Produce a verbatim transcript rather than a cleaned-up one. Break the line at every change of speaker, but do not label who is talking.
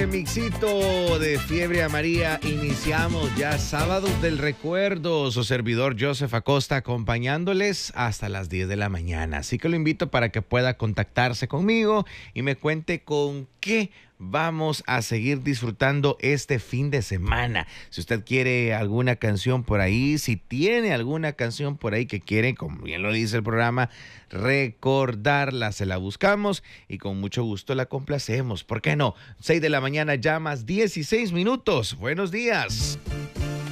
mixito de Fiebre Amarilla. Iniciamos ya Sábados del Recuerdo. Su servidor Joseph Acosta acompañándoles hasta las diez de la mañana. Así que lo invito para que pueda contactarse conmigo y me cuente con qué vamos a seguir disfrutando este fin de semana. Si usted quiere alguna canción por ahí, si tiene alguna canción por ahí que quiere, como bien lo dice el programa, recordarla, se la buscamos y con mucho gusto la complacemos. ¿Por qué no? seis de la mañana ya más dieciséis minutos. Buenos días.